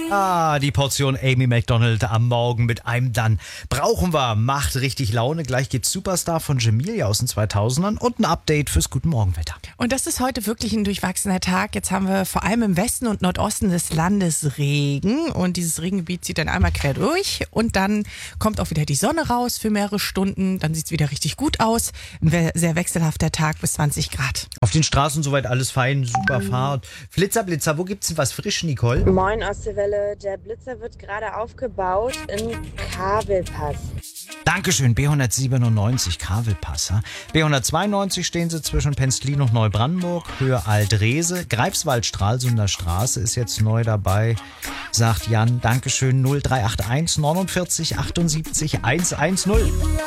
Die Portion Amy Macdonald am Morgen mit einem dann. Brauchen wir, macht richtig Laune. Gleich gibt's Superstar von Jamilia aus den 2000ern und ein Update fürs Guten Morgenwetter. Und das ist heute wirklich ein durchwachsener Tag. Jetzt haben wir vor allem im Westen und Nordosten des Landes Regen. Und dieses Regengebiet zieht dann einmal quer durch. Und dann kommt auch wieder die Sonne raus für mehrere Stunden. Dann sieht's wieder richtig gut aus. Ein sehr wechselhafter Tag bis 20 Grad. Auf den Straßen soweit alles fein, super Fahrt. Blitzer, wo gibt's denn was frisch, Nicole? Moin aus der Welle. Der Blitzer wird gerade aufgebaut in Kabelpass. Dankeschön, B197 Kavelpass. B192 stehen sie zwischen Penzlin und Neubrandenburg, Höhe Alt-Rehse. Greifswald Stralsunder Straße ist jetzt neu dabei, sagt Jan. Dankeschön, 0381 49 78 110.